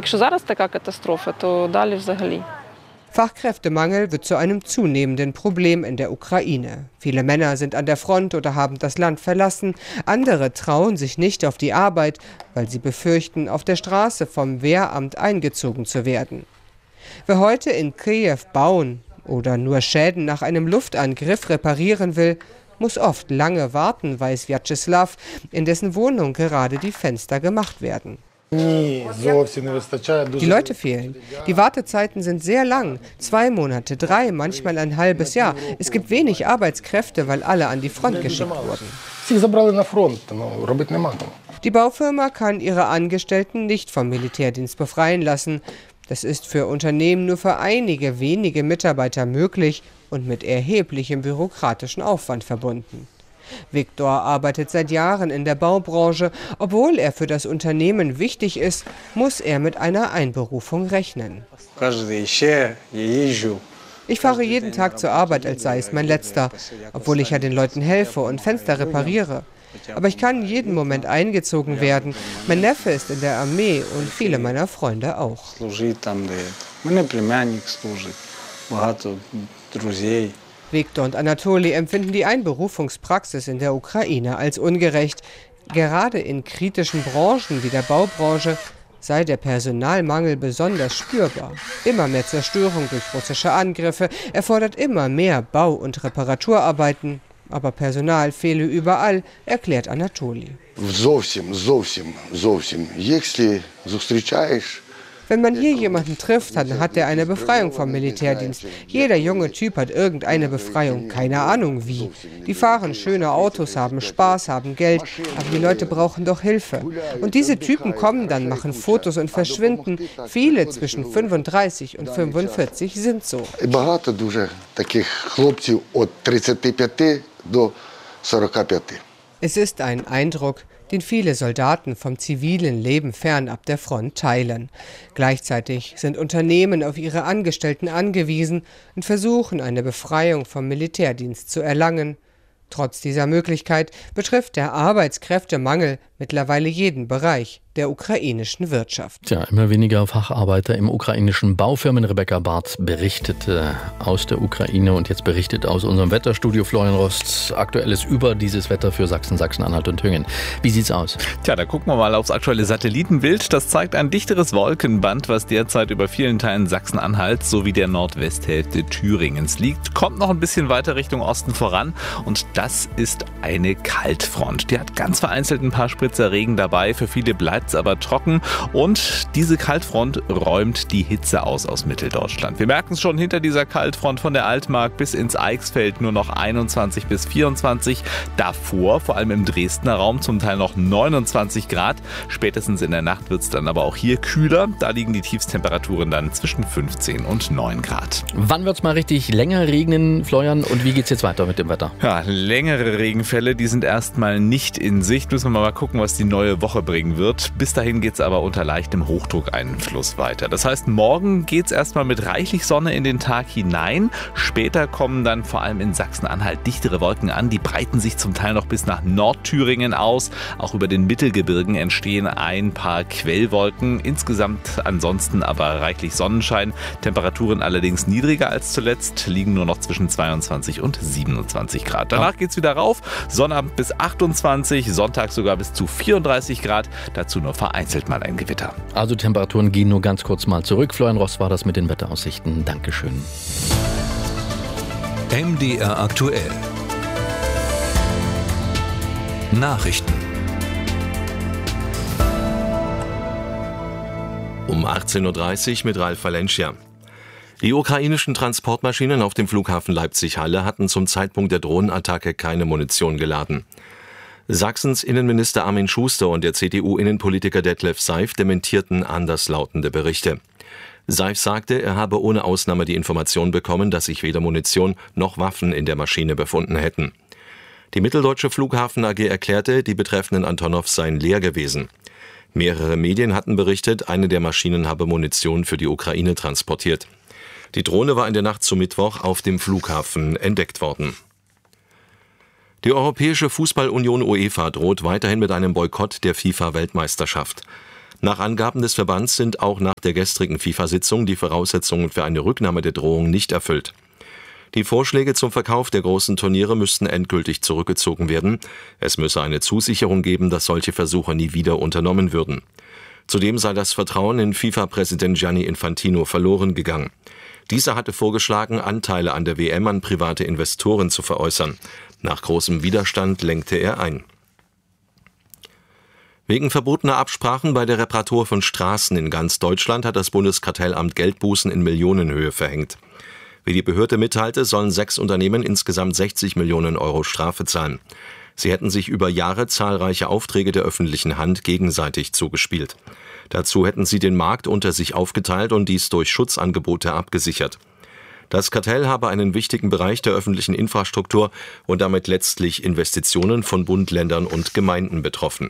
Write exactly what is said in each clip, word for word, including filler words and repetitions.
Fachkräftemangel wird zu einem zunehmenden Problem in der Ukraine. Viele Männer sind an der Front oder haben das Land verlassen. Andere trauen sich nicht auf die Arbeit, weil sie befürchten, auf der Straße vom Wehramt eingezogen zu werden. Wer heute in Kiew bauen oder nur Schäden nach einem Luftangriff reparieren will, muss oft lange warten, weiß Vyacheslav, in dessen Wohnung gerade die Fenster gemacht werden. Die Leute fehlen. Die Wartezeiten sind sehr lang. Zwei Monate, drei, manchmal ein halbes Jahr. Es gibt wenig Arbeitskräfte, weil alle an die Front geschickt wurden. Die Baufirma kann ihre Angestellten nicht vom Militärdienst befreien lassen. Das ist für Unternehmen nur für einige wenige Mitarbeiter möglich und mit erheblichem bürokratischen Aufwand verbunden. Viktor arbeitet seit Jahren in der Baubranche. Obwohl er für das Unternehmen wichtig ist, muss er mit einer Einberufung rechnen. Ich fahre jeden Tag zur Arbeit, als sei es mein letzter, obwohl ich ja den Leuten helfe und Fenster repariere. Aber ich kann jeden Moment eingezogen werden. Mein Neffe ist in der Armee und viele meiner Freunde auch. Viktor und Anatoli empfinden die Einberufungspraxis in der Ukraine als ungerecht. Gerade in kritischen Branchen wie der Baubranche sei der Personalmangel besonders spürbar. Immer mehr Zerstörung durch russische Angriffe erfordert immer mehr Bau- und Reparaturarbeiten. Aber Personal fehle überall, erklärt Anatoli. Wenn man hier jemanden trifft, dann hat er eine Befreiung vom Militärdienst. Jeder junge Typ hat irgendeine Befreiung, keine Ahnung wie. Die fahren schöne Autos, haben Spaß, haben Geld, aber die Leute brauchen doch Hilfe. Und diese Typen kommen dann, machen Fotos und verschwinden. Viele zwischen fünfunddreißig und fünfundvierzig sind so. Es ist ein Eindruck, den viele Soldaten vom zivilen Leben fernab der Front teilen. Gleichzeitig sind Unternehmen auf ihre Angestellten angewiesen und versuchen, eine Befreiung vom Militärdienst zu erlangen. Trotz dieser Möglichkeit betrifft der Arbeitskräftemangel mittlerweile jeden Bereich der ukrainischen Wirtschaft. Tja, immer weniger Facharbeiter im ukrainischen Baufirmen. Rebecca Barth berichtete aus der Ukraine und jetzt berichtet aus unserem Wetterstudio Florian Rost. Aktuelles über dieses Wetter für Sachsen, Sachsen-Anhalt und Thüringen. Wie sieht's aus? Tja, da gucken wir mal aufs aktuelle Satellitenbild. Das zeigt ein dichteres Wolkenband, was derzeit über vielen Teilen Sachsen-Anhalts sowie der Nordwesthälfte Thüringens liegt. Kommt noch ein bisschen weiter Richtung Osten voran und das ist eine Kaltfront. Die hat ganz vereinzelt ein paar Spritzer Regen dabei. Für viele bleibt es aber trocken und diese Kaltfront räumt die Hitze aus aus Mitteldeutschland. Wir merken es schon hinter dieser Kaltfront von der Altmark bis ins Eichsfeld nur noch einundzwanzig bis vierundzwanzig. Davor, vor allem im Dresdner Raum, zum Teil noch neunundzwanzig Grad. Spätestens in der Nacht wird es dann aber auch hier kühler. Da liegen die Tiefstemperaturen dann zwischen fünfzehn und neun Grad. Wann wird es mal richtig länger regnen, Florian? Und wie geht es jetzt weiter mit dem Wetter? Ja, längere Regenfälle, die sind erstmal nicht in Sicht. Müssen wir mal gucken, was die neue Woche bringen wird. Bis dahin geht es aber unter leichtem Hochdruckeinfluss weiter. Das heißt, morgen geht es erstmal mit reichlich Sonne in den Tag hinein. Später kommen dann vor allem in Sachsen-Anhalt dichtere Wolken an. Die breiten sich zum Teil noch bis nach Nordthüringen aus. Auch über den Mittelgebirgen entstehen ein paar Quellwolken. Insgesamt ansonsten aber reichlich Sonnenschein. Temperaturen allerdings niedriger als zuletzt, liegen nur noch zwischen zweiundzwanzig und siebenundzwanzig Grad. Danach geht es wieder rauf. Sonnabend bis achtundzwanzig, Sonntag sogar bis zu vierunddreißig Grad. Dazu nur vereinzelt mal ein Gewitter. Also Temperaturen gehen nur ganz kurz mal zurück. Florian Ross war das mit den Wetteraussichten. Dankeschön. M D R aktuell. Nachrichten. Um achtzehn Uhr dreißig mit Ralf Valencia. Die ukrainischen Transportmaschinen auf dem Flughafen Leipzig-Halle hatten zum Zeitpunkt der Drohnenattacke keine Munition geladen. Sachsens Innenminister Armin Schuster und der C D U-Innenpolitiker Detlef Seif dementierten anderslautende Berichte. Seif sagte, er habe ohne Ausnahme die Information bekommen, dass sich weder Munition noch Waffen in der Maschine befunden hätten. Die Mitteldeutsche Flughafen A G erklärte, die betreffenden Antonovs seien leer gewesen. Mehrere Medien hatten berichtet, eine der Maschinen habe Munition für die Ukraine transportiert. Die Drohne war in der Nacht zu Mittwoch auf dem Flughafen entdeckt worden. Die Europäische Fußballunion UEFA droht weiterhin mit einem Boykott der FIFA-Weltmeisterschaft. Nach Angaben des Verbands sind auch nach der gestrigen FIFA-Sitzung die Voraussetzungen für eine Rücknahme der Drohung nicht erfüllt. Die Vorschläge zum Verkauf der großen Turniere müssten endgültig zurückgezogen werden. Es müsse eine Zusicherung geben, dass solche Versuche nie wieder unternommen würden. Zudem sei das Vertrauen in FIFA-Präsident Gianni Infantino verloren gegangen. Dieser hatte vorgeschlagen, Anteile an der W M an private Investoren zu veräußern. Nach großem Widerstand lenkte er ein. Wegen verbotener Absprachen bei der Reparatur von Straßen in ganz Deutschland hat das Bundeskartellamt Geldbußen in Millionenhöhe verhängt. Wie die Behörde mitteilte, sollen sechs Unternehmen insgesamt sechzig Millionen Euro Strafe zahlen. Sie hätten sich über Jahre zahlreiche Aufträge der öffentlichen Hand gegenseitig zugespielt. Dazu hätten sie den Markt unter sich aufgeteilt und dies durch Schutzangebote abgesichert. Das Kartell habe einen wichtigen Bereich der öffentlichen Infrastruktur und damit letztlich Investitionen von Bund, Ländern und Gemeinden betroffen.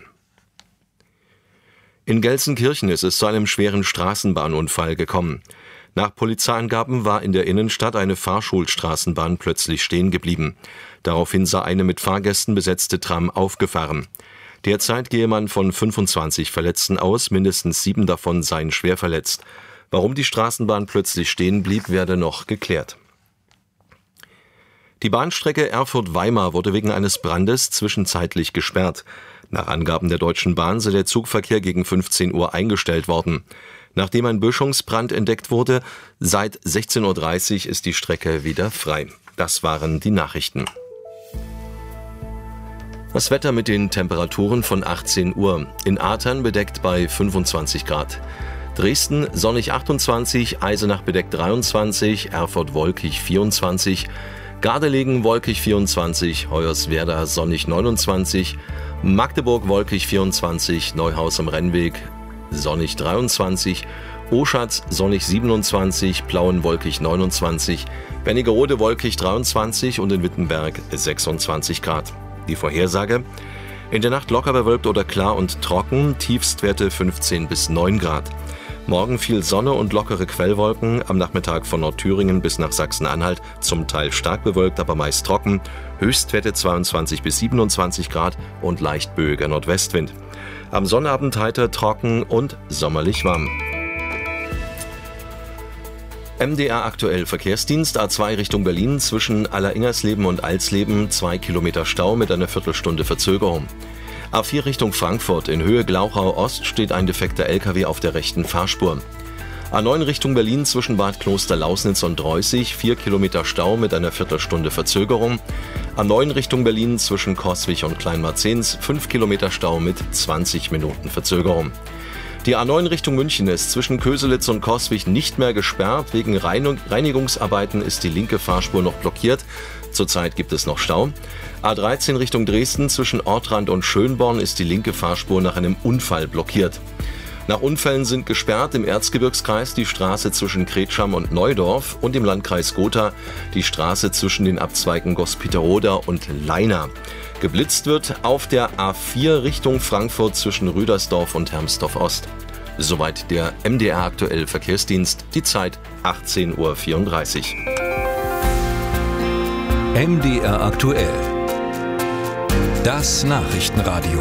In Gelsenkirchen ist es zu einem schweren Straßenbahnunfall gekommen. Nach Polizeiangaben war in der Innenstadt eine Fahrschulstraßenbahn plötzlich stehen geblieben. Daraufhin sei eine mit Fahrgästen besetzte Tram aufgefahren. Derzeit gehe man von fünfundzwanzig Verletzten aus, mindestens sieben davon seien schwer verletzt. Warum die Straßenbahn plötzlich stehen blieb, werde noch geklärt. Die Bahnstrecke Erfurt-Weimar wurde wegen eines Brandes zwischenzeitlich gesperrt. Nach Angaben der Deutschen Bahn sei der Zugverkehr gegen fünfzehn Uhr eingestellt worden. Nachdem ein Böschungsbrand entdeckt wurde, seit sechzehn Uhr dreißig ist die Strecke wieder frei. Das waren die Nachrichten. Das Wetter mit den Temperaturen von achtzehn Uhr. In Athern bedeckt bei fünfundzwanzig Grad. Dresden sonnig achtundzwanzig, Eisenach bedeckt dreiundzwanzig, Erfurt wolkig vierundzwanzig, Gardelegen wolkig vierundzwanzig, Hoyerswerda sonnig neunundzwanzig, Magdeburg wolkig vierundzwanzig, Neuhaus am Rennweg sonnig dreiundzwanzig, Oschatz sonnig siebenundzwanzig, Plauen wolkig neunundzwanzig, Wernigerode wolkig dreiundzwanzig und in Wittenberg sechsundzwanzig Grad. Die Vorhersage: In der Nacht locker bewölkt oder klar und trocken, Tiefstwerte fünfzehn bis neun Grad. Morgen viel Sonne und lockere Quellwolken, am Nachmittag von Nordthüringen bis nach Sachsen-Anhalt zum Teil stark bewölkt, aber meist trocken, Höchstwerte zweiundzwanzig bis siebenundzwanzig Grad und leicht böiger Nordwestwind. Am Sonnabend heiter, trocken und sommerlich warm. M D R aktuell Verkehrsdienst A zwei Richtung Berlin zwischen Alleringersleben und Alsleben, zwei Kilometer Stau mit einer Viertelstunde Verzögerung. A vier Richtung Frankfurt in Höhe Glauchau Ost steht ein defekter L K W auf der rechten Fahrspur. A neun Richtung Berlin zwischen Bad Kloster-Lausnitz und Dreußig, vier Kilometer Stau mit einer Viertelstunde Verzögerung. A neun Richtung Berlin zwischen Coswig und Kleinmarzens, fünf Kilometer Stau mit zwanzig Minuten Verzögerung. Die A neun Richtung München ist zwischen Köselitz und Coswig nicht mehr gesperrt. Wegen Reinigungsarbeiten ist die linke Fahrspur noch blockiert. Zurzeit gibt es noch Stau. A dreizehn Richtung Dresden zwischen Ortrand und Schönborn ist die linke Fahrspur nach einem Unfall blockiert. Nach Unfällen sind gesperrt im Erzgebirgskreis die Straße zwischen Kretscham und Neudorf und im Landkreis Gotha die Straße zwischen den Abzweigen Gospiterroda und Leina. Geblitzt wird auf der A vier Richtung Frankfurt zwischen Rüdersdorf und Hermsdorf Ost. Soweit der M D R aktuell Verkehrsdienst, die Zeit achtzehn Uhr vierunddreißig. M D R aktuell. Das Nachrichtenradio.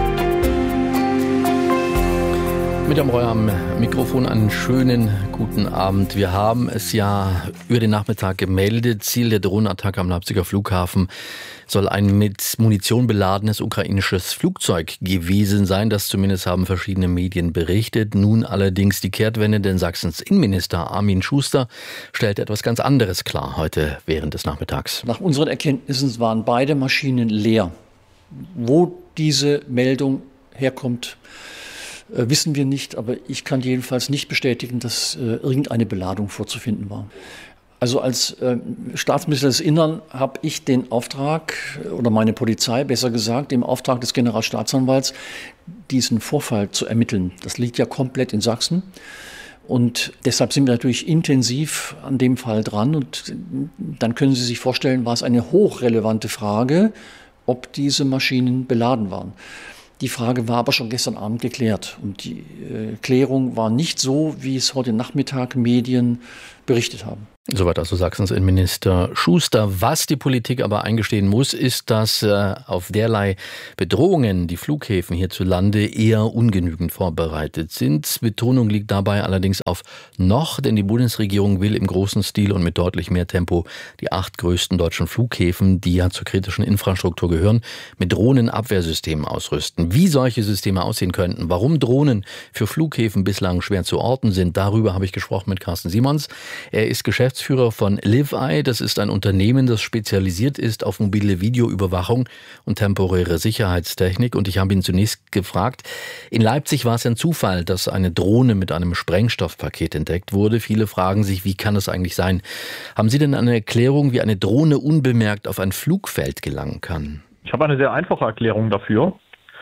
Mit am Reuer am Mikrofon einen schönen guten Abend. Wir haben es ja über den Nachmittag gemeldet. Ziel der Drohnenattacke am Leipziger Flughafen soll ein mit Munition beladenes ukrainisches Flugzeug gewesen sein. Das zumindest haben verschiedene Medien berichtet. Nun allerdings die Kehrtwende, denn Sachsens Innenminister Armin Schuster stellt etwas ganz anderes klar heute während des Nachmittags. Nach unseren Erkenntnissen waren beide Maschinen leer. Wo diese Meldung herkommt, äh, wissen wir nicht, aber ich kann jedenfalls nicht bestätigen, dass äh, irgendeine Beladung vorzufinden war. Also als äh, Staatsminister des Innern habe ich den Auftrag, oder meine Polizei besser gesagt, im Auftrag des Generalstaatsanwalts, diesen Vorfall zu ermitteln. Das liegt ja komplett in Sachsen. Und deshalb sind wir natürlich intensiv an dem Fall dran. Und dann können Sie sich vorstellen, war es eine hochrelevante Frage, ob diese Maschinen beladen waren. Die Frage war aber schon gestern Abend geklärt. Und die äh, Klärung war nicht so, wie es heute Nachmittag Medien berichtet haben. Soweit also Sachsens Innenminister Schuster. Was die Politik aber eingestehen muss, ist, dass äh, auf derlei Bedrohungen die Flughäfen hierzulande eher ungenügend vorbereitet sind. Betonung liegt dabei allerdings auf noch, denn die Bundesregierung will im großen Stil und mit deutlich mehr Tempo die acht größten deutschen Flughäfen, die ja zur kritischen Infrastruktur gehören, mit Drohnenabwehrsystemen ausrüsten. Wie solche Systeme aussehen könnten, warum Drohnen für Flughäfen bislang schwer zu orten sind, darüber habe ich gesprochen mit Carsten Simons. Er ist Geschäftsführer Geschäftsführer von LiveEye. Das ist ein Unternehmen, das spezialisiert ist auf mobile Videoüberwachung und temporäre Sicherheitstechnik. Und ich habe ihn zunächst gefragt, in Leipzig war es ein Zufall, dass eine Drohne mit einem Sprengstoffpaket entdeckt wurde. Viele fragen sich, wie kann das eigentlich sein? Haben Sie denn eine Erklärung, wie eine Drohne unbemerkt auf ein Flugfeld gelangen kann? Ich habe eine sehr einfache Erklärung dafür.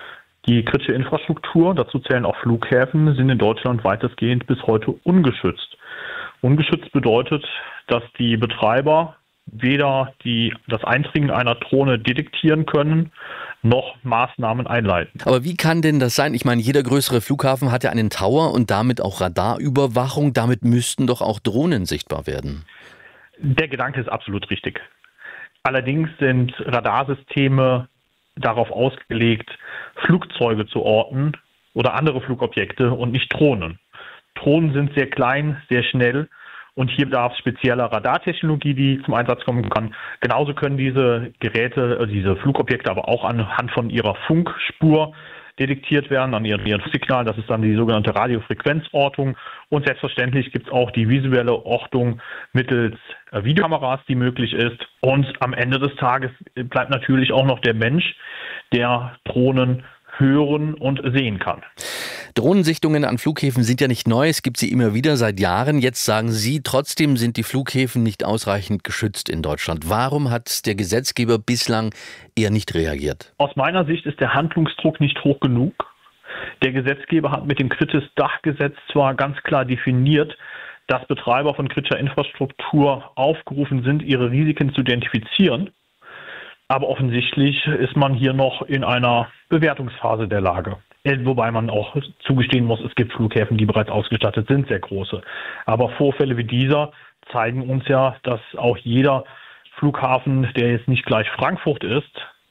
Die kritische Infrastruktur, dazu zählen auch Flughäfen, sind in Deutschland weitestgehend bis heute ungeschützt. Ungeschützt bedeutet, dass die Betreiber weder die, das Eindringen einer Drohne detektieren können, noch Maßnahmen einleiten. Aber wie kann denn das sein? Ich meine, jeder größere Flughafen hat ja einen Tower und damit auch Radarüberwachung. Damit müssten doch auch Drohnen sichtbar werden. Der Gedanke ist absolut richtig. Allerdings sind Radarsysteme darauf ausgelegt, Flugzeuge zu orten oder andere Flugobjekte und nicht Drohnen. Drohnen sind sehr klein, sehr schnell und hier bedarf es spezieller Radartechnologie, die zum Einsatz kommen kann. Genauso können diese Geräte, diese Flugobjekte aber auch anhand von ihrer Funkspur detektiert werden, an ihrem Signal. Das ist dann die sogenannte Radiofrequenzortung. Und selbstverständlich gibt es auch die visuelle Ortung mittels Videokameras, die möglich ist. Und am Ende des Tages bleibt natürlich auch noch der Mensch, der Drohnen hören und sehen kann. Drohnensichtungen an Flughäfen sind ja nicht neu, es gibt sie immer wieder seit Jahren. Jetzt sagen Sie, trotzdem sind die Flughäfen nicht ausreichend geschützt in Deutschland. Warum hat der Gesetzgeber bislang eher nicht reagiert? Aus meiner Sicht ist der Handlungsdruck nicht hoch genug. Der Gesetzgeber hat mit dem Kritis-Dach-Gesetz zwar ganz klar definiert, dass Betreiber von kritischer Infrastruktur aufgerufen sind, ihre Risiken zu identifizieren. Aber offensichtlich ist man hier noch in einer Bewertungsphase der Lage. Wobei man auch zugestehen muss, es gibt Flughäfen, die bereits ausgestattet sind, sehr große. Aber Vorfälle wie dieser zeigen uns ja, dass auch jeder Flughafen, der jetzt nicht gleich Frankfurt ist,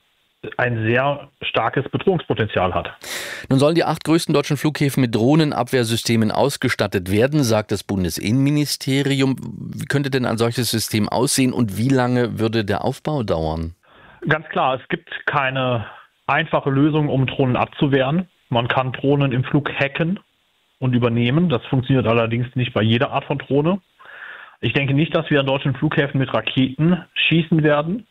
ein sehr starkes Bedrohungspotenzial hat. Nun sollen die acht größten deutschen Flughäfen mit Drohnenabwehrsystemen ausgestattet werden, sagt das Bundesinnenministerium. Wie könnte denn ein solches System aussehen und wie lange würde der Aufbau dauern? Ganz klar, es gibt keine einfache Lösung, um Drohnen abzuwehren. Man kann Drohnen im Flug hacken und übernehmen. Das funktioniert allerdings nicht bei jeder Art von Drohne. Ich denke nicht, dass wir an deutschen Flughäfen mit Raketen schießen werden.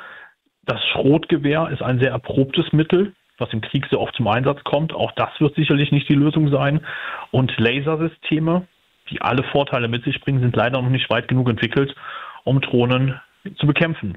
Das Schrotgewehr ist ein sehr erprobtes Mittel, was im Krieg sehr oft zum Einsatz kommt. Auch das wird sicherlich nicht die Lösung sein. Und Lasersysteme, die alle Vorteile mit sich bringen, sind leider noch nicht weit genug entwickelt, um Drohnen zu bekämpfen.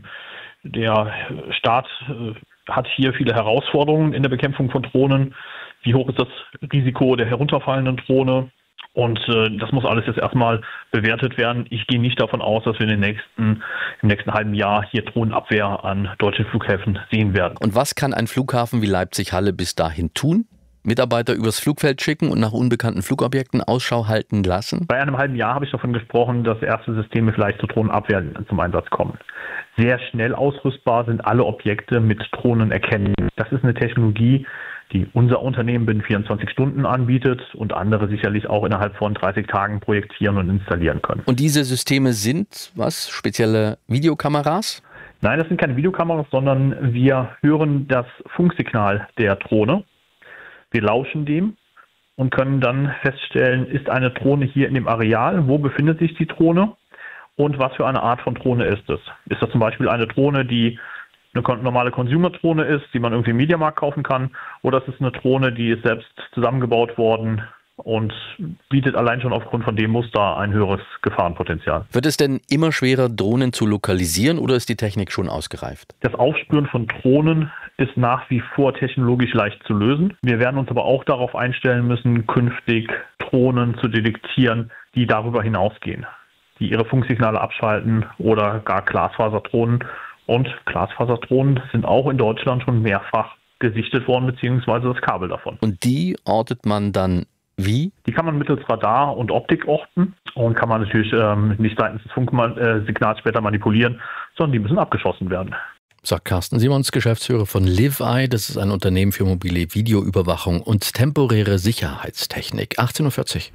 Der Staat hat hier viele Herausforderungen in der Bekämpfung von Drohnen. Wie hoch ist das Risiko der herunterfallenden Drohne? Und äh, das muss alles jetzt erstmal bewertet werden. Ich gehe nicht davon aus, dass wir in den nächsten, im nächsten halben Jahr hier Drohnenabwehr an deutschen Flughäfen sehen werden. Und was kann ein Flughafen wie Leipzig-Halle bis dahin tun? Mitarbeiter übers Flugfeld schicken und nach unbekannten Flugobjekten Ausschau halten lassen? Bei einem halben Jahr habe ich davon gesprochen, dass erste Systeme vielleicht zur Drohnenabwehr zum Einsatz kommen. Sehr schnell ausrüstbar sind alle Objekte mit Drohnen erkennen. Das ist eine Technologie, die unser Unternehmen binnen vierundzwanzig Stunden anbietet und andere sicherlich auch innerhalb von dreißig Tagen projektieren und installieren können. Und diese Systeme sind was? Spezielle Videokameras? Nein, das sind keine Videokameras, sondern wir hören das Funksignal der Drohne. Wir lauschen dem und können dann feststellen, ist eine Drohne hier in dem Areal, wo befindet sich die Drohne und was für eine Art von Drohne ist es. Ist das zum Beispiel eine Drohne, die eine normale Consumer-Drohne ist, die man irgendwie im Mediamarkt kaufen kann, oder ist es eine Drohne, die ist selbst zusammengebaut worden und bietet allein schon aufgrund von dem Muster ein höheres Gefahrenpotenzial. Wird es denn immer schwerer, Drohnen zu lokalisieren oder ist die Technik schon ausgereift? Das Aufspüren von Drohnen ist nach wie vor technologisch leicht zu lösen. Wir werden uns aber auch darauf einstellen müssen, künftig Drohnen zu detektieren, die darüber hinausgehen, die ihre Funksignale abschalten oder gar Glasfaserdrohnen. Und Glasfaserdrohnen sind auch in Deutschland schon mehrfach gesichtet worden, beziehungsweise das Kabel davon. Und die ortet man dann Wie? Die kann man mittels Radar und Optik orten und kann man natürlich ähm, nicht seitens des Funksignals später manipulieren, sondern die müssen abgeschossen werden. Sagt Carsten Simons, Geschäftsführer von LiveEye. Das ist ein Unternehmen für mobile Videoüberwachung und temporäre Sicherheitstechnik. achtzehn Uhr vierzig.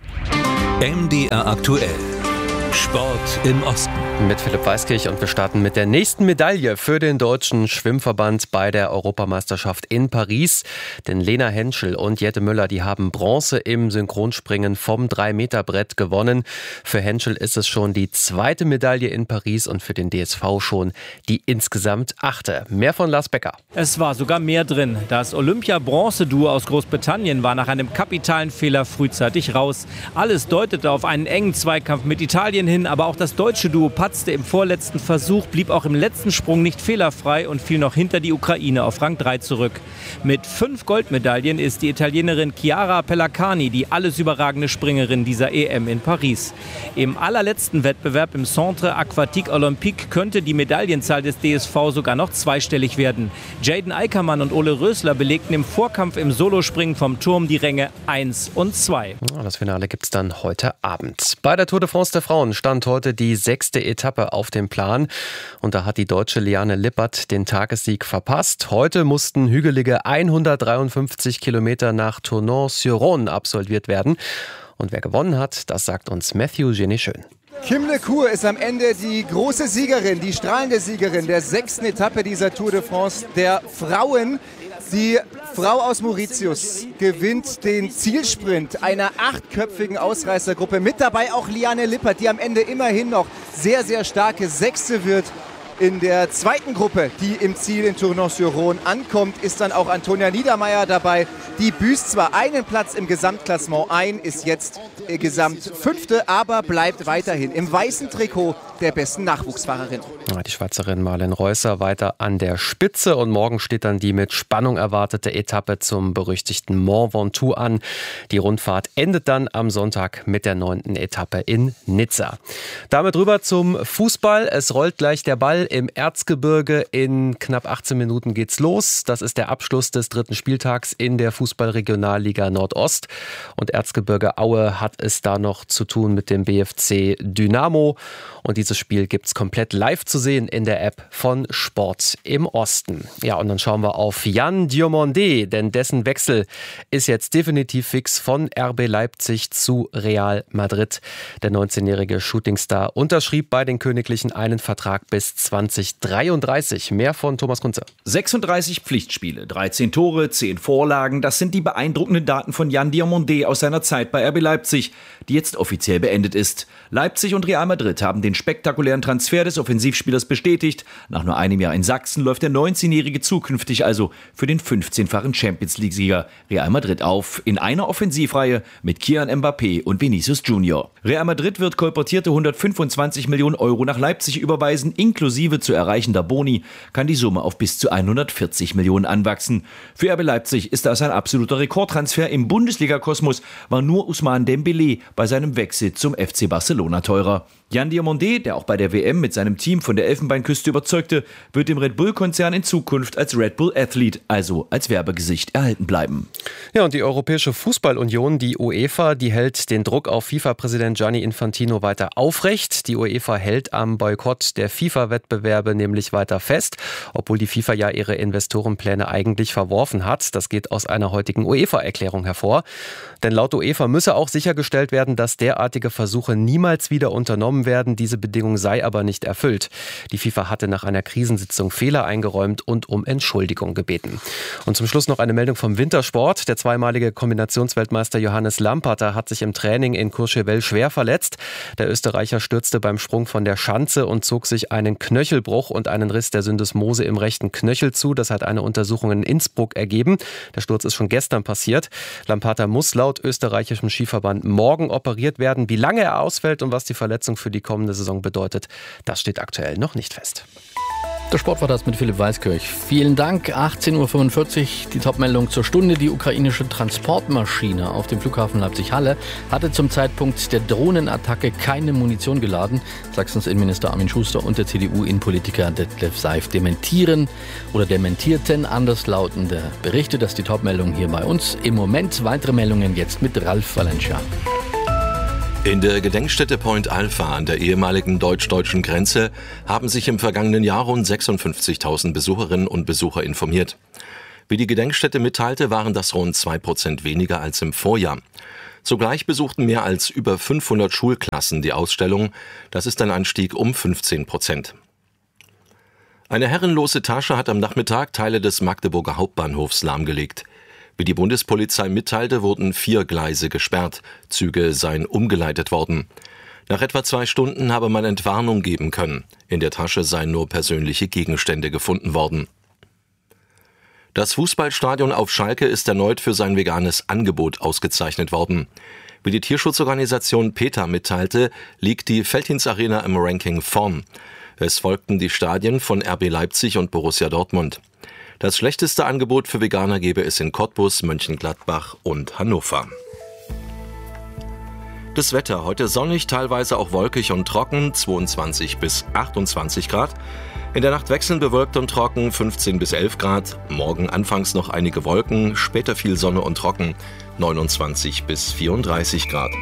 M D R aktuell. Sport im Osten. Mit Philipp Weiskirch und wir starten mit der nächsten Medaille für den deutschen Schwimmverband bei der Europameisterschaft in Paris. Denn Lena Henschel und Jette Müller, die haben Bronze im Synchronspringen vom drei Meter Brett gewonnen. Für Henschel ist es schon die zweite Medaille in Paris und für den D S V schon die insgesamt achte. Mehr von Lars Becker. Es war sogar mehr drin. Das Olympia-Bronze-Duo aus Großbritannien war nach einem kapitalen Fehler frühzeitig raus. Alles deutete auf einen engen Zweikampf mit Italien hin, aber auch das deutsche Duo patzte im vorletzten Versuch, blieb auch im letzten Sprung nicht fehlerfrei und fiel noch hinter die Ukraine auf Rang drei zurück. Mit fünf Goldmedaillen ist die Italienerin Chiara Pellacani die alles überragende Springerin dieser E M in Paris. Im allerletzten Wettbewerb im Centre Aquatique Olympique könnte die Medaillenzahl des D S V sogar noch zweistellig werden. Jaden Eickermann und Ole Rösler belegten im Vorkampf im Solospringen vom Turm die Ränge eins und zwei. Das Finale gibt es dann heute Abend. Bei der Tour de France der Frauen stand heute die sechste Etappe auf dem Plan. Und da hat die Deutsche Liane Lippert den Tagessieg verpasst. Heute mussten hügelige hundertdreiundfünfzig Kilometer nach Tournon-sur-Rhône absolviert werden. Und wer gewonnen hat, das sagt uns Matthew Genet-Schön. Kim LeCour ist am Ende die große Siegerin, die strahlende Siegerin der sechsten Etappe dieser Tour de France der Frauen. Die Frau aus Mauritius gewinnt den Zielsprint einer achtköpfigen Ausreißergruppe. Mit dabei auch Liane Lippert, die am Ende immerhin noch sehr, sehr starke Sechste wird. In der zweiten Gruppe, die im Ziel in Tournon-sur-Rhône ankommt, ist dann auch Antonia Niedermeier dabei. Die büßt zwar einen Platz im Gesamtklassement ein, ist jetzt gesamt Fünfte, aber bleibt weiterhin im weißen Trikot der besten Nachwuchsfahrerin. Die Schweizerin Marlen Reusser weiter an der Spitze und morgen steht dann die mit Spannung erwartete Etappe zum berüchtigten Mont Ventoux an. Die Rundfahrt endet dann am Sonntag mit der neunten Etappe in Nizza. Damit rüber zum Fußball. Es rollt gleich der Ball im Erzgebirge. In knapp achtzehn Minuten geht's los. Das ist der Abschluss des dritten Spieltags in der Fußballregionalliga Nordost. Und Erzgebirge Aue hat es da noch zu tun mit dem B F C Dynamo. Und dieses Spiel gibt's komplett live zu sehen in der App von Sport im Osten. Ja, und dann schauen wir auf Yann Diomandé, denn dessen Wechsel ist jetzt definitiv fix von R B Leipzig zu Real Madrid. Der neunzehnjährige Shootingstar unterschrieb bei den Königlichen einen Vertrag bis zwanzig dreiunddreißig. Mehr von Thomas Kunze. sechsunddreißig Pflichtspiele, dreizehn Tore, zehn Vorlagen. Das sind die beeindruckenden Daten von Yann Diomandé aus seiner Zeit bei R B Leipzig, die jetzt offiziell beendet ist. Leipzig und Real Madrid haben den spektakulären Transfer des Offensivspielers bestätigt. Nach nur einem Jahr in Sachsen läuft der neunzehnjährige zukünftig also für den fünfzehnfachen Champions-League-Sieger Real Madrid auf. In einer Offensivreihe mit Kylian Mbappé und Vinicius Junior. Real Madrid wird kolportierte hundertfünfundzwanzig Millionen Euro nach Leipzig überweisen. Inklusive zu erreichender Boni kann die Summe auf bis zu hundertvierzig Millionen anwachsen. Für R B Leipzig ist das ein absoluter Rekordtransfer. Im Bundesliga-Kosmos war nur Ousmane Dembélé bei seinem Wechsel zum F C Barcelona teurer. Yann Diomandé, der auch bei der W M mit seinem Team von der Elfenbeinküste überzeugte, wird dem Red Bull-Konzern in Zukunft als Red Bull Athlete, also als Werbegesicht, erhalten bleiben. Ja, und die Europäische Fußballunion, die UEFA, die hält den Druck auf FIFA-Präsident Gianni Infantino weiter aufrecht. Die UEFA hält am Boykott der FIFA-Wettbewerbe nämlich weiter fest, obwohl die FIFA ja ihre Investorenpläne eigentlich verworfen hat. Das geht aus einer heutigen UEFA-Erklärung hervor. Denn laut UEFA müsse auch sichergestellt werden, dass derartige Versuche niemals wieder unternommen werden. Diese Bedingung sei aber nicht erfüllt. Die FIFA hatte nach einer Krisensitzung Fehler eingeräumt und um Entschuldigung gebeten. Und zum Schluss noch eine Meldung vom Wintersport. Der zweimalige Kombinationsweltmeister Johannes Lamperter hat sich im Training in Courchevel schwer verletzt. Der Österreicher stürzte beim Sprung von der Schanze und zog sich einen Knöchelbruch und einen Riss der Syndesmose im rechten Knöchel zu. Das hat eine Untersuchung in Innsbruck ergeben. Der Sturz ist schon gestern passiert. Lamperter muss laut österreichischem Skiverband morgen operiert werden. Wie lange er ausfällt und was die Verletzung für die kommende Saison bedeutet, das steht aktuell noch nicht fest. Der Sport war das mit Philipp Weiskirch. Vielen Dank. achtzehn Uhr fünfundvierzig, die Topmeldung zur Stunde. Die ukrainische Transportmaschine auf dem Flughafen Leipzig-Halle hatte zum Zeitpunkt der Drohnenattacke keine Munition geladen. Sachsens Innenminister Armin Schuster und der C D U-Innenpolitiker Detlef Seif dementieren oder dementierten anderslautende Berichte. Das ist die Topmeldung hier bei uns. Im Moment weitere Meldungen jetzt mit Ralf Valencia. In der Gedenkstätte Point Alpha an der ehemaligen deutsch-deutschen Grenze haben sich im vergangenen Jahr rund sechsundfünfzigtausend Besucherinnen und Besucher informiert. Wie die Gedenkstätte mitteilte, waren das rund zwei Prozent weniger als im Vorjahr. Zugleich besuchten mehr als über fünfhundert Schulklassen die Ausstellung. Das ist ein Anstieg um fünfzehn Prozent. Eine herrenlose Tasche hat am Nachmittag Teile des Magdeburger Hauptbahnhofs lahmgelegt. Wie die Bundespolizei mitteilte, wurden vier Gleise gesperrt. Züge seien umgeleitet worden. Nach etwa zwei Stunden habe man Entwarnung geben können. In der Tasche seien nur persönliche Gegenstände gefunden worden. Das Fußballstadion auf Schalke ist erneut für sein veganes Angebot ausgezeichnet worden. Wie die Tierschutzorganisation PETA mitteilte, liegt die Veltins Arena im Ranking vorn. Es folgten die Stadien von R B Leipzig und Borussia Dortmund. Das schlechteste Angebot für Veganer gäbe es in Cottbus, Mönchengladbach und Hannover. Das Wetter: heute sonnig, teilweise auch wolkig und trocken, zweiundzwanzig bis achtundzwanzig Grad. In der Nacht wechselnd bewölkt und trocken, fünfzehn bis elf Grad. Morgen anfangs noch einige Wolken, später viel Sonne und trocken, neunundzwanzig bis vierunddreißig Grad.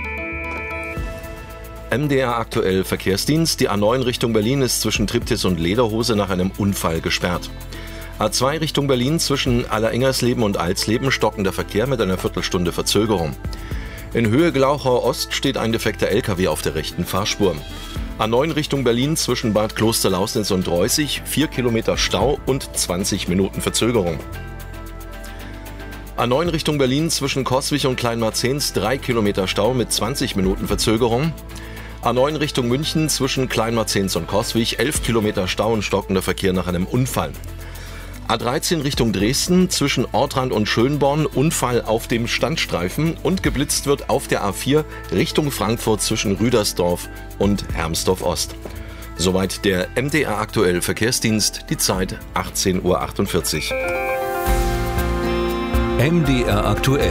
M D R aktuell Verkehrsdienst. Die A neun Richtung Berlin ist zwischen Triptis und Lederhose nach einem Unfall gesperrt. A zwei Richtung Berlin zwischen Allerengersleben und Alsleben stockender Verkehr mit einer Viertelstunde Verzögerung. In Höhe Glauchau Ost steht ein defekter L K W auf der rechten Fahrspur. A neun Richtung Berlin zwischen Bad Klosterlausnitz und Reußig, vier Kilometer Stau und zwanzig Minuten Verzögerung. A neun Richtung Berlin zwischen Coswig und Kleinmarzens, drei Kilometer Stau mit zwanzig Minuten Verzögerung. A neun Richtung München zwischen Kleinmarzens und Coswig, elf Kilometer Stau und stockender Verkehr nach einem Unfall. A dreizehn Richtung Dresden zwischen Ortrand und Schönborn, Unfall auf dem Standstreifen, und geblitzt wird auf der A vier Richtung Frankfurt zwischen Rüdersdorf und Hermsdorf Ost. Soweit der M D R aktuell Verkehrsdienst, die Zeit achtzehn Uhr achtundvierzig. M D R aktuell.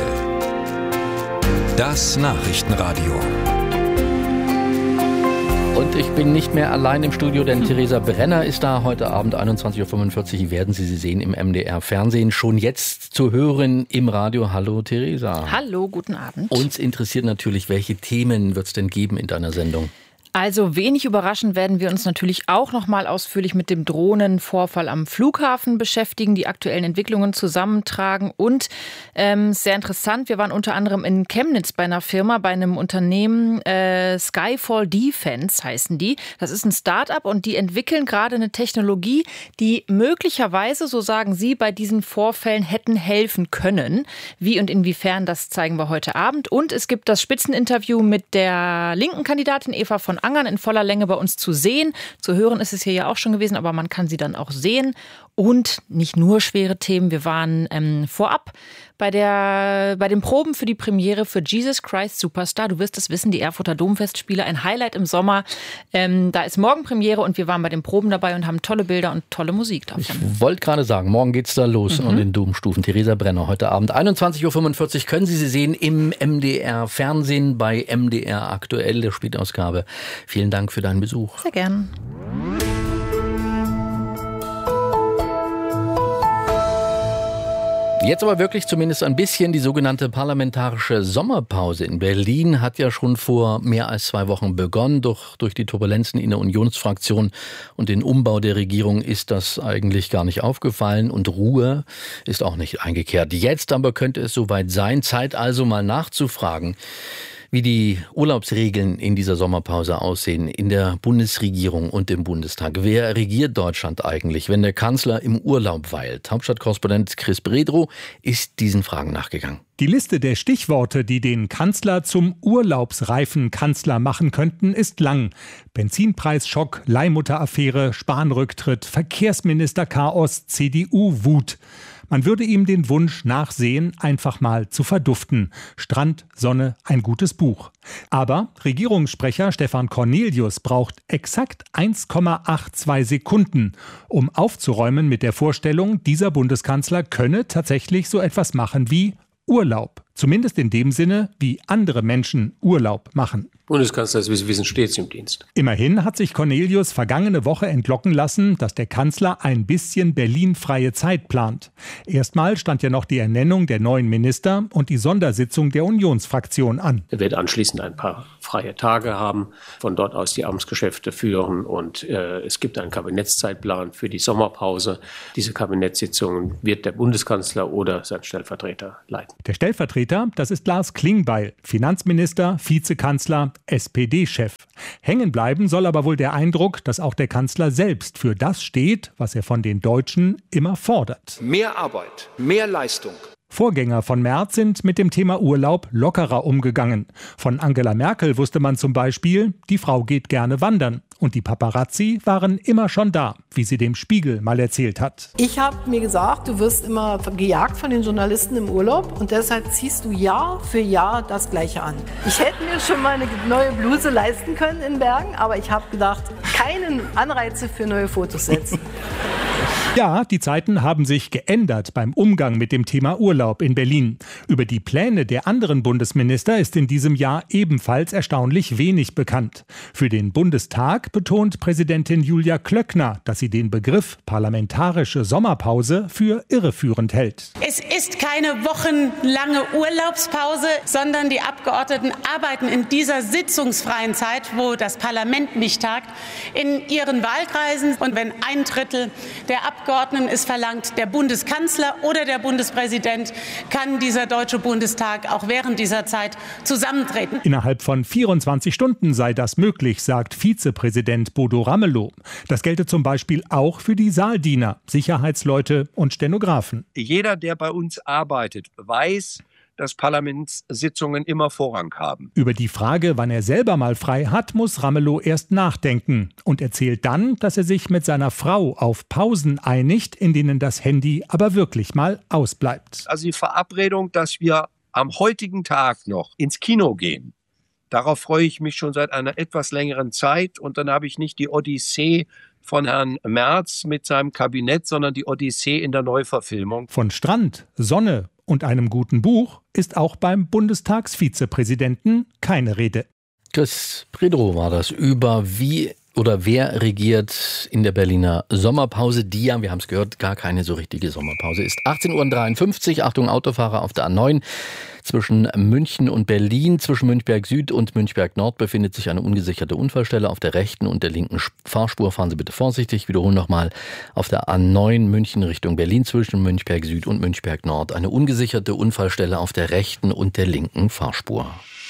Das Nachrichtenradio. Und ich bin nicht mehr allein im Studio, denn Theresa Brenner ist da. Heute Abend einundzwanzig Uhr fünfundvierzig werden Sie sie sehen im M D R Fernsehen. Schon jetzt zu hören im Radio. Hallo Theresa. Hallo, guten Abend. Uns interessiert natürlich, welche Themen wird es denn geben in deiner Sendung? Also wenig überraschend werden wir uns natürlich auch noch mal ausführlich mit dem Drohnenvorfall am Flughafen beschäftigen, die aktuellen Entwicklungen zusammentragen und ähm, sehr interessant, wir waren unter anderem in Chemnitz bei einer Firma, bei einem Unternehmen, äh, Skyfall Defense heißen die. Das ist ein Start-up und die entwickeln gerade eine Technologie, die möglicherweise, so sagen sie, bei diesen Vorfällen hätten helfen können. Wie und inwiefern, das zeigen wir heute Abend. Und es gibt das Spitzeninterview mit der linken Kandidatin Eva von Angern in voller Länge bei uns zu sehen. Zu hören ist es hier ja auch schon gewesen, aber man kann sie dann auch sehen. Und nicht nur schwere Themen. Wir waren ähm, vorab bei, der, bei den Proben für die Premiere für Jesus Christ Superstar. Du wirst es wissen, die Erfurter Domfestspiele, ein Highlight im Sommer. Ähm, da ist morgen Premiere und wir waren bei den Proben dabei und haben tolle Bilder und tolle Musik davon. Ich wollte gerade sagen, morgen geht's da los mhm. an den Domstufen. Theresa Brenner heute Abend einundzwanzig Uhr fünfundvierzig können Sie sie sehen im M D R Fernsehen bei M D R aktuell, der Spätausgabe. Vielen Dank für deinen Besuch. Sehr gern. Jetzt aber wirklich zumindest ein bisschen die sogenannte parlamentarische Sommerpause in Berlin hat ja schon vor mehr als zwei Wochen begonnen. Doch durch die Turbulenzen in der Unionsfraktion und den Umbau der Regierung ist das eigentlich gar nicht aufgefallen und Ruhe ist auch nicht eingekehrt. Jetzt aber könnte es soweit sein. Zeit also mal nachzufragen, wie die Urlaubsregeln in dieser Sommerpause aussehen in der Bundesregierung und im Bundestag. Wer regiert Deutschland eigentlich, wenn der Kanzler im Urlaub weilt? Hauptstadtkorrespondent Chris Bredrow ist diesen Fragen nachgegangen. Die Liste der Stichworte, die den Kanzler zum urlaubsreifen Kanzler machen könnten, ist lang. Benzinpreisschock, Leihmutteraffäre, Spahn-Rücktritt, Verkehrsminister-Chaos, C D U-Wut. Man würde ihm den Wunsch nachsehen, einfach mal zu verduften. Strand, Sonne, ein gutes Buch. Aber Regierungssprecher Stefan Cornelius braucht exakt eins Komma zweiundachtzig Sekunden, um aufzuräumen mit der Vorstellung, dieser Bundeskanzler könne tatsächlich so etwas machen wie Urlaub. Zumindest in dem Sinne, wie andere Menschen Urlaub machen. Bundeskanzler ist, wie Sie wissen, stets im Dienst. Immerhin hat sich Cornelius vergangene Woche entlocken lassen, dass der Kanzler ein bisschen Berlin-freie Zeit plant. Erstmal stand ja noch die Ernennung der neuen Minister und die Sondersitzung der Unionsfraktion an. Er wird anschließend ein paar freie Tage haben, von dort aus die Amtsgeschäfte führen und äh, es gibt einen Kabinettszeitplan für die Sommerpause. Diese Kabinettssitzungen wird der Bundeskanzler oder sein Stellvertreter leiten. Der Stellvertreter, das ist Lars Klingbeil, Finanzminister, Vizekanzler, S P D-Chef. Hängen bleiben soll aber wohl der Eindruck, dass auch der Kanzler selbst für das steht, was er von den Deutschen immer fordert. Mehr Arbeit, mehr Leistung. Vorgänger von Merz sind mit dem Thema Urlaub lockerer umgegangen. Von Angela Merkel wusste man zum Beispiel, die Frau geht gerne wandern. Und die Paparazzi waren immer schon da, wie sie dem Spiegel mal erzählt hat. Ich habe mir gesagt, du wirst immer gejagt von den Journalisten im Urlaub und deshalb ziehst du Jahr für Jahr das Gleiche an. Ich hätte mir schon mal eine neue Bluse leisten können in Bergen, aber ich habe gedacht, keinen Anreize für neue Fotos setzen. Ja, die Zeiten haben sich geändert beim Umgang mit dem Thema Urlaub in Berlin. Über die Pläne der anderen Bundesminister ist in diesem Jahr ebenfalls erstaunlich wenig bekannt. Für den Bundestag betont Präsidentin Julia Klöckner, dass sie den Begriff parlamentarische Sommerpause für irreführend hält. Es ist keine wochenlange Urlaubspause, sondern die Abgeordneten arbeiten in dieser sitzungsfreien Zeit, wo das Parlament nicht tagt, in ihren Wahlkreisen. Und wenn ein Drittel der Abgeordneten es verlangt, der Bundeskanzler oder der Bundespräsident, kann dieser Deutsche Bundestag auch während dieser Zeit zusammentreten. Innerhalb von vierundzwanzig Stunden sei das möglich, sagt Vizepräsident Bodo Ramelow. Das gelte zum Beispiel auch für die Saaldiener, Sicherheitsleute und Stenografen. Jeder, der bei uns arbeitet, weiß, dass Parlamentssitzungen immer Vorrang haben. Über die Frage, wann er selber mal frei hat, muss Ramelow erst nachdenken und erzählt dann, dass er sich mit seiner Frau auf Pausen einigt, in denen das Handy aber wirklich mal ausbleibt. Also die Verabredung, dass wir am heutigen Tag noch ins Kino gehen, darauf freue ich mich schon seit einer etwas längeren Zeit und dann habe ich nicht die Odyssee von Herrn Merz mit seinem Kabinett, sondern die Odyssee in der Neuverfilmung. Von Strand, Sonne und einem guten Buch ist auch beim Bundestagsvizepräsidenten keine Rede. Chris Predro war das über wie oder wer regiert in der Berliner Sommerpause, die ja, wir haben es gehört, gar keine so richtige Sommerpause ist. achtzehn Uhr dreiundfünfzig, Achtung Autofahrer auf der A neun. Zwischen München und Berlin, zwischen Münchberg Süd und Münchberg Nord befindet sich eine ungesicherte Unfallstelle auf der rechten und der linken Fahrspur. Fahren Sie bitte vorsichtig. Ich wiederhole nochmal, auf der A neun München Richtung Berlin zwischen Münchberg Süd und Münchberg Nord eine ungesicherte Unfallstelle auf der rechten und der linken Fahrspur.